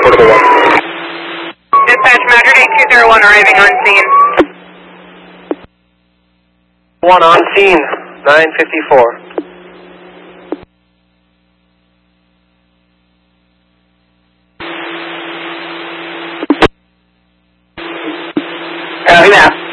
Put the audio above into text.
Portable 1. Dispatch, Madrid 8201 arriving on scene. 1 on scene, 954. Copy that.